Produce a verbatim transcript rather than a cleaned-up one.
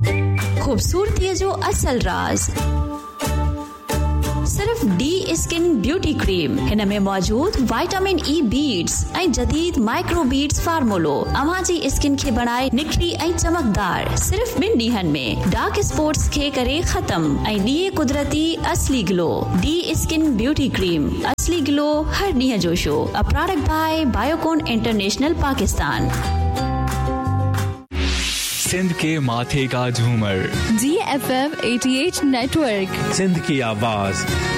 खूबसूरती जो असल राज सिर्फ डी स्किन ब्यूटी क्रीम हिन में मौजूद विटामिन ई बीड्स ऐं जदीद माइक्रो बीड्स फार्मूलो अवां जी स्किन खे बनाए निखरी ऐं चमकदार सिर्फ ॿिन ॾींहनि में डार्क स्पॉट्स खे करे खत्म ऐं ॾिए कुदरती असली glow. D skin beauty cream असली ग्लो हर ॾींहं जो show a product by Biocon international Pakistan. Sindh के माथे का झूमर जी एफ एम अठासी नेटवर्क सिंध की आवाज।